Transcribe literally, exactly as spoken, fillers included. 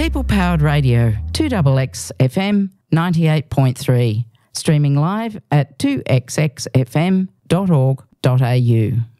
People Powered Radio, two X X F M ninety-eight point three, streaming live at two x x f m dot org dot a u.